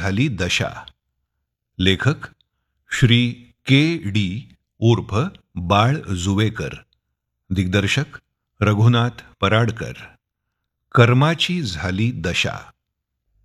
झाली दशा. लेखक श्री के डी उर्फ बाळ जुवेकर. दिग्दर्शक रघुनाथ पराडकर. कर्माची झाली दशा.